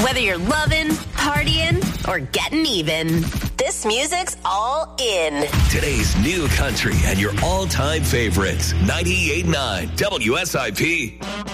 Whether you're loving, partying, or getting even, this music's all in. Today's new country and your all-time favorites. 98.9 WSIP.